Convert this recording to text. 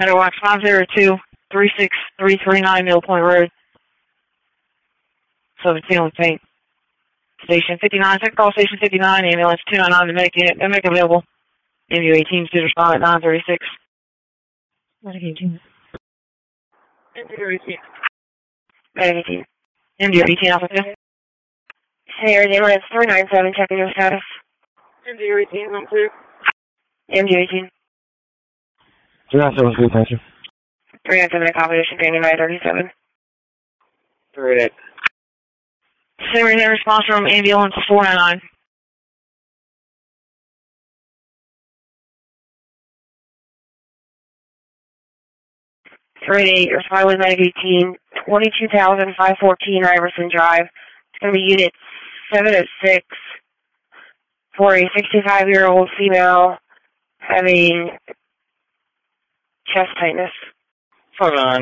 Meadowatch 502-36339 Mill Point Road. Southern Ceiling Paint. Station 59, second call Station 59, ambulance 299 to medic available. MU-18 to respond at 936. Medic 18. MU-18. Medic 18. MU-18 Alpha 2. Hey, ambulance 397, checking your status. MU-18, 1-2. MU-18. 397, thank you. 397, accommodation, Bandit 937. 38. Same response from ambulance 499. Respond with Medic 18, 22,514 Iverson Drive. It's going to be unit 706 for a 65-year-old female having chest tightness. 49.